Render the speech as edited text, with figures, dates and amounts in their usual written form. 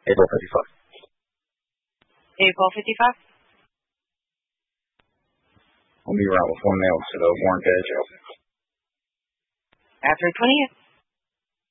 April 55. April 55. I'll be around with one mail to the Warren Edge. After 20th.